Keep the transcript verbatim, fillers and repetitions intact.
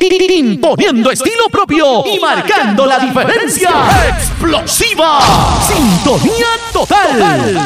imponiendo estilo propio y marcando la diferencia. ¡Explosiva! Sintonía total.